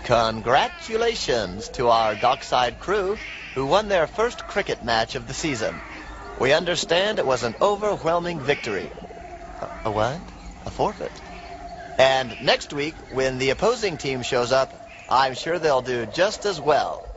Congratulations to our Dockside crew who won their first cricket match of the season. We understand it was an overwhelming victory. A what? A forfeit. And next week, when the opposing team shows up, I'm sure they'll do just as well.